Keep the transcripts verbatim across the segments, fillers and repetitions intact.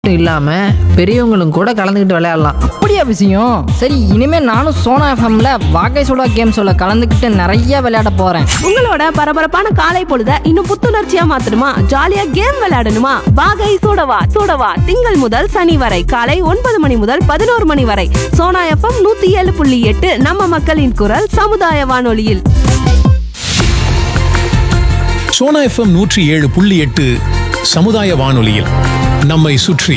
இல்லாம பெரியவங்களும் கூட கலந்துக்கிட்டு விளையாடலாம். அப்படியா விஷயம்? சரி, இனிமே நானும் சோனா எஃப்எம்ல வாகை சுடா கேம் சொல்ல கலந்துக்கிட்டு நிறைய விளையாட போறேன். உங்களோட பரபரப்பான காலை பொழுத இன்னும் புத்துணர்ச்சியா மாத்தணுமா? ஜாலியா கேம் விளையாடணுமா? வாகை சூடவா சூடவா திங்கள் முதல் சனி வரை காலை ஒன்பது மணி முதல் பதினோரு மணி வரை சோனா எஃப்எம் நூத்தி ஏழு புள்ளி எட்டு நம்ம மக்களின் குரல் சமுதாய வானொலியில். சோனா எஃப்எம் நூற்றி ஏழு புள்ளி எட்டு சமுதாய வானொலியில் நம்மை சுற்றி.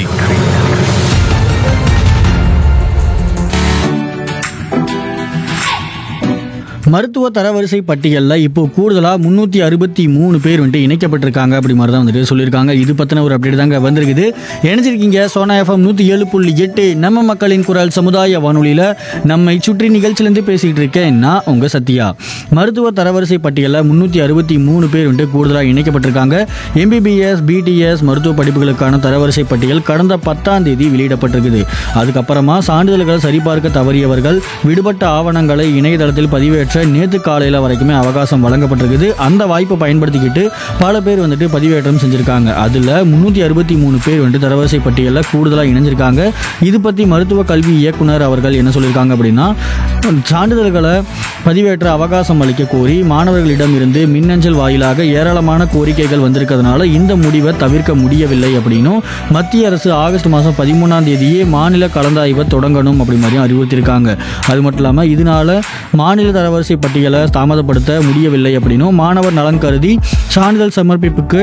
மருத்துவ தரவரிசை பட்டியலில் இப்போ கூடுதலாக முந்நூற்றி அறுபத்தி மூணு பேர் வந்துட்டு இணைக்கப்பட்டிருக்காங்க அப்படி மாதிரி தான் வந்துட்டு சொல்லியிருக்காங்க. இது பற்றின ஒரு அப்டேட் தாங்க வந்திருக்குது. இணைஞ்சிருக்கீங்க சோனா எஃப்எம் நூற்றி ஏழு புள்ளி எட்டு நம்ம மக்களின் குரல் சமுதாய வானொலியில் நம்மை சுற்றி நிகழ்ச்சியிலேருந்து பேசிகிட்டு இருக்கேன் நான் உங்கள் சத்யா. மருத்துவ தரவரிசை பட்டியலில் முந்நூற்றி அறுபத்தி மூணு பேர் வந்துட்டு கூடுதலாக இணைக்கப்பட்டிருக்காங்க. எம்பிபிஎஸ் பிடிஎஸ் மருத்துவ படிப்புகளுக்கான தரவரிசை பட்டியல் கடந்த பத்தாம் தேதி வெளியிடப்பட்டிருக்குது. அதுக்கப்புறமா சான்றிதழ்கள் சரிபார்க்க தவறியவர்கள் விடுபட்ட ஆவணங்களை இணையதளத்தில் பதிவேற்ற நேற்று காலையில் வரைக்குமே அவகாசம் வழங்கப்பட்டிருக்குது. அந்த வாய்ப்பை பயன்படுத்திக்கிட்டு பல பேர் வந்துட்டு பதிவேற்றம் செஞ்சுருக்காங்க. அதில் முந்நூற்றி அறுபத்தி மூணு பேர் வந்துட்டு தரவரிசை பட்டியலில் கூடுதலாக இணைஞ்சிருக்காங்க. இது பற்றி மருத்துவ கல்வி இயக்குனர் அவர்கள் என்ன சொல்லியிருக்காங்க அப்படின்னா, சான்றிதழ்களை பதிவேற்ற அவகாசம் அளிக்க கோரி மாணவர்களிடம் இருந்து மின்னஞ்சல் வாயிலாக ஏராளமான கோரிக்கைகள் வந்திருக்கிறதுனால இந்த முடிவை தவிர்க்க முடியவில்லை அப்படின்னும் மத்திய அரசு ஆகஸ்ட் மாதம் பதிமூணாம் தேதியே மாநில கலந்தாய்வை தொடங்கணும் அப்படி மாதிரியும் அறிவுறுத்தியிருக்காங்க. அது மட்டும் இல்லாமல் இதனால மாநில தரவரிசை பட்டியலை தாமதப்படுத்த முடியவில்லை அப்படின்னும் மாணவர் நலன் கருதி சான்றிதழ் சமர்ப்பிப்புக்கு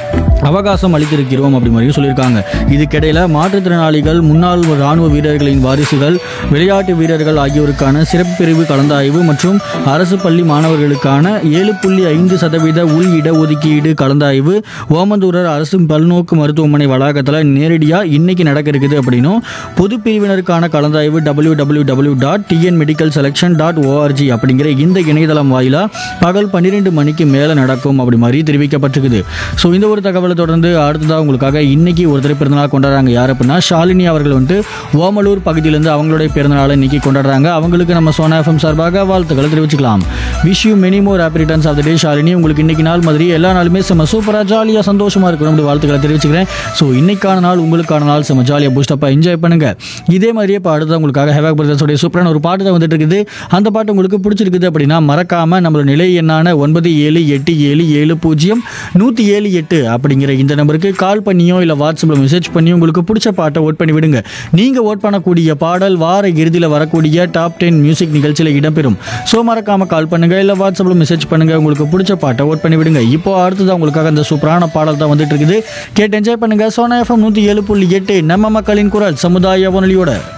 அவகாசம் அளித்திருக்கிறோம் அப்படி மாதிரியும் சொல்லியிருக்காங்க. இதுக்கிடையில் மாற்றுத்திறனாளிகள், முன்னாள் இராணுவ வீரர்களின் வாரிசுகள், விளையாட்டு வீரர்கள் ஆகியோருக்கான சிறப்பு பிரிவு கலந்தாய்வு மற்றும் அரசு பள்ளி மாணவர்களுக்கான ஏழு புள்ளி ஐந்து சதவீத உள் இடஒதுக்கீடு கலந்தாய்வு ஓமந்தூரர் அரசு பல்நோக்கு மருத்துவமனை வளாகத்தில் நேரடியாக இன்னைக்கு நடக்க இருக்குது அப்படின்னும் பொது பிரிவினருக்கான கலந்தாய்வு W W W dot TN medical selection dot O R G அப்படிங்கிற இந்த இணையதளம் வாயிலாக பகல் பன்னிரெண்டு மணிக்கு மேலே நடக்கும் அப்படி மாதிரி தெரிவிக்கப்பட்டிருக்குது. ஸோ இந்த ஒரு தகவலை தொடர்ந்து அடுத்ததாக உங்களுக்காக இன்னைக்கு ஒருத்தர் பிறந்தநாள் கொண்டாடுறாங்க. யார் அப்படின்னா ஷாலினி அவர்கள் வந்துட்டு ஓமலூர் பகுதியிலேருந்து அவங்களுடைய பிறந்தநாளை இன்னைக்கு கொண்டாடுறாங்க. அவங்களுக்கு நம்ம சோனா எஃப்எம் சார்பாக வாழ்த்துக்களை தெரிவிச்சுக்கலாம். Wish you many more happy returns of the டே ஷாலினி. உங்களுக்கு இன்னைக்கு நாள் மாதிரி எல்லா நாளுமே செம்ம சூப்பராக ஜாலியாக சந்தோஷமாக இருக்கணும் அப்படி வாழ்த்துக்களை தெரிவிச்சுக்கிறேன். ஸோ இன்னைக்கான நாள் உங்களுக்கான நாள் செம்ம ஜாலியாக பூஸ்டப்பாக என்ஜாய் பண்ணுங்க. இதே மாதிரியே இப்போ அடுத்தது உங்களுக்காக ஹேவாக் பிரதர்ஸோடைய சூப்பரான ஒரு பாட்டு தான் வந்துட்டு இருக்குது. அந்த பாட்டு உங்களுக்கு பிடிச்சிருக்குது அப்படின்னா மறக்காம நம்மளோட நிலை எண்ணான ஒன்பது ஏழு எட்டு ஏழு ஏழு பூஜ்ஜியம் நூற்றி ஏழு எட்டு அப்படிங்கிற இந்த நம்பருக்கு கால் பண்ணியோ இல்லை வாட்ஸ்அப்பில் மெசேஜ் பண்ணியோ உங்களுக்கு பிடிச்ச பாட்டை ஓட் பண்ணி விடுங்க. நீங்கள் ஓட் பண்ணக்கூடிய பாடல் வார இறுதியில் வரக்கூடிய டாப் டென் மியூசிக் நிகழ்ச்சியில் இடம்பெறும். ஸோ மறக்காம கால் பண்ணுங்க இல்லை வாட்ஸ்அப்பில் மெசேஜ் பண்ணுங்க. உங்களுக்கு பிடிச்ச பாட்டை ஓட் பண்ணி விடுங்க. இப்போ அடுத்ததான் உங்களுக்காக அந்த சூப்பரான பாடல் தான் வந்துட்டு இருக்குது. கேட்டு என்ஜாய் பண்ணுங்க. சோனா எஃப்எம் நூற்றி ஏழு புள்ளி எட்டு நம்ம மக்களின் குரல் சமுதாய வானொலியோட.